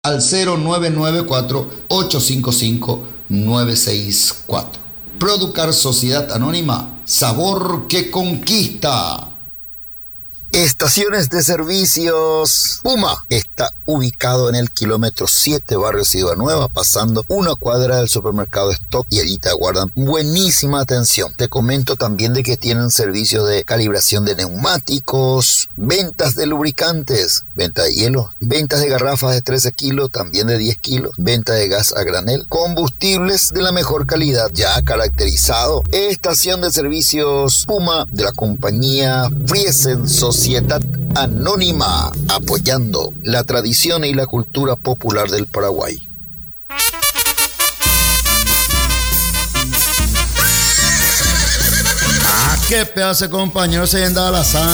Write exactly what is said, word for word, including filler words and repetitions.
al cero nueve nueve cuatro, ocho cinco cinco, nueve seis cuatro. Producar Sociedad Anónima, sabor que conquista. Estaciones de servicios Puma está ubicado en el kilómetro siete, barrio Ciudad Nueva, pasando una cuadra del supermercado Stock, y allí te aguardan buenísima atención. Te comento también de que tienen servicios de calibración de neumáticos, ventas de lubricantes, venta de hielo, ventas de garrafas de trece kilos, también de diez kilos, venta de gas a granel, combustibles de la mejor calidad, ya caracterizado. Estación de servicios Puma de la compañía Friesen Sociedad Anónima, apoyando la tradición y la cultura popular del Paraguay. Ah, qué pedazo de compañero se han dado la